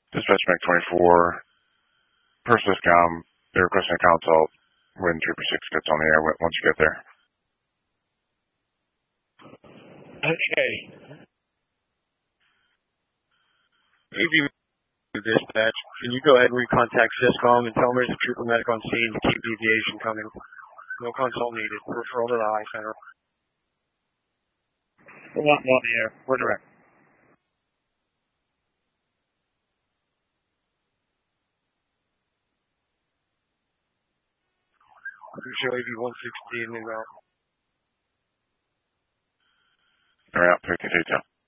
Dispatch Mac 24, Persiscom, they're requesting a consult when Trooper 6 gets on the air once you get there. Okay. AV Dispatch, can you go ahead and recontact Syscom and tell them there's a trooper medic on scene to keep deviation coming? No consult needed. Referral to the high center. We're not on the air. We're direct. Show AV 116 and They're out 50 feet down.